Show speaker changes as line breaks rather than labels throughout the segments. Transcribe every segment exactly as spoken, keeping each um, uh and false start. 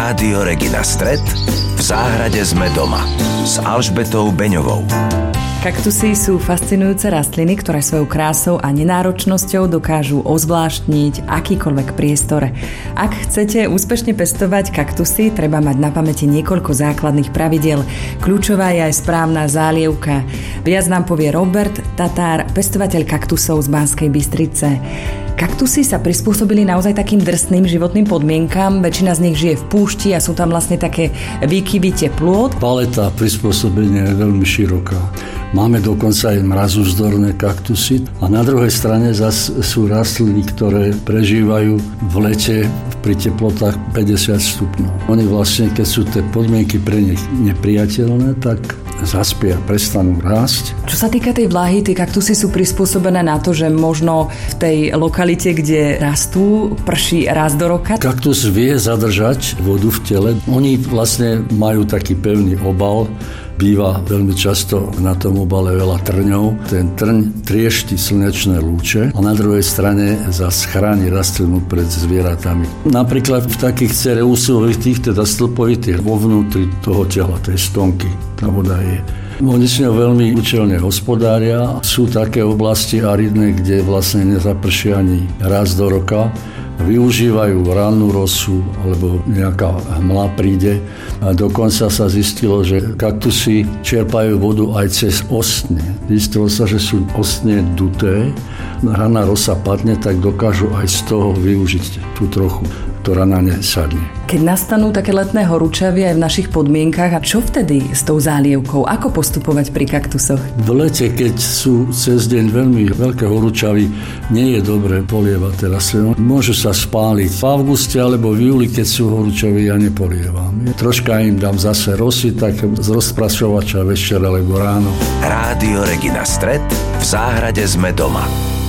Rádio Regina Stret, v záhrade sme doma s Alžbetou Beňovou.
Kaktusy sú fascinujúce rastliny, ktoré svojou krásou a nenáročnosťou dokážu ozvláštniť akýkoľvek priestor. Ak chcete úspešne pestovať kaktusy, treba mať na pamäti niekoľko základných pravidiel. Kľúčová je aj správna zálievka. Viac nám povie Robert Tatár, pestovateľ kaktusov z Banskej Bystrice. Kaktusy sa prispôsobili naozaj takým drsným životným podmienkam. Väčšina z nich žije v púšti a sú tam vlastne také výkyvy teplôt.
Paleta prispôsobenia je veľmi široká. Máme dokonca aj mrazovzdorné kaktusy a na druhej strane zase sú rastliny, ktoré prežívajú v lete pri teplotách päťdesiat stupňov. Oni vlastne, keď sú tie podmienky pre nich nepriateľné, tak zaspia, prestanú rásť.
Čo sa týka tej vláhy, tie kaktusy sú prispôsobené na to, že možno v tej lokalite, kde rastú, prší raz do roka.
Kaktus vie zadržať vodu v tele. Oni vlastne majú taký pevný obal. Býva veľmi často na tom obale veľa trňov. Ten trň triešti slnečné lúče a na druhej strane zase chráni rastlinu pred zvieratami. Napríklad v takých cereusovitých, teda stĺpovitých, vo vnútri toho tela, tej stonky, tá voda je. Oni s ňou veľmi účelne hospodária. Sú také oblasti aridné, kde vlastne nezaprší ani raz do roka. Využívajú rannú rosu, alebo nejaká hmla príde. A dokonca sa zistilo, že kaktusy čerpajú vodu aj cez ostne. Zistilo sa, že sú ostne duté. Ranná rosa padne, tak dokážu aj z toho využiť tú trochu, ktorá na ne sadne.
Keď nastanú také letné horúčavy aj v našich podmienkach, a čo vtedy s tou zálievkou? Ako postupovať pri kaktusoch?
V lete, keď sú cez deň veľmi veľké horúčavy, nie je dobré polievať teraz. Môžu sa spáliť v auguste alebo v júli, keď sú horúčavy, ja nepolievam. Troška im dám zase rosy, tak z rozprašovača večer alebo ráno.
Rádio Regina Stret, v záhrade sme doma.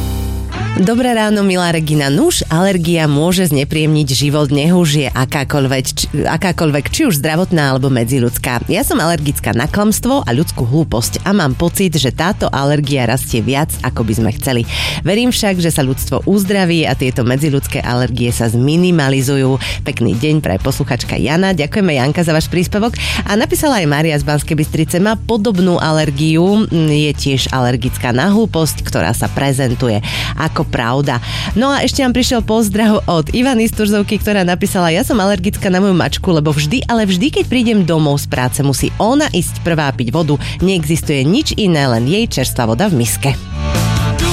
Dobré ráno, milá Regina. Nuž, alergia môže znepríjemniť život, nech už je akákoľvek, či, akákoľvek, či už zdravotná alebo medziľudská. Ja som alergická na klamstvo a ľudskú hlúposť a mám pocit, že táto alergia rastie viac, ako by sme chceli. Verím však, že sa ľudstvo uzdraví a tieto medziľudské alergie sa zminimalizujú. Pekný deň pre posluchačka Jana. Ďakujeme, Janka, za váš príspevok. A napísala aj Mária z Banskej Bystrice, má podobnú alergiu, je tiež alergická na hlúposť, ktorá sa prezentuje ako pravda. No a ešte nám prišiel pozdrav od Ivany z Turzovky, ktorá napísala: ja som alergická na moju mačku, lebo vždy, ale vždy, keď prídem domov z práce, musí ona ísť prvá piť vodu. Neexistuje nič iné, len jej čerstvá voda v miske.